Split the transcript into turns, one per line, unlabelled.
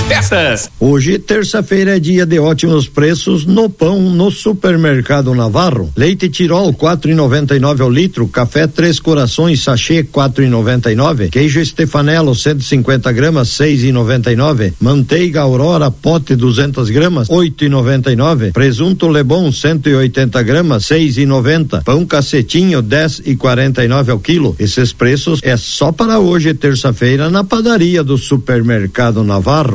festas.
Hoje, terça-feira, é dia de ótimos preços no pão no Supermercado Navarro. Leite Tirol 4,99 ao litro, café Três Corações sachê 4,99, queijo Stefanello 150 gramas 6,99, manteiga Aurora pote 200 gramas 8,99, presunto Lebon 180 gramas 6,90, pão Cacetinho 10,49 ao quilo. Esses preços é só para hoje, terça-feira, na padaria do Supermercado Navarro.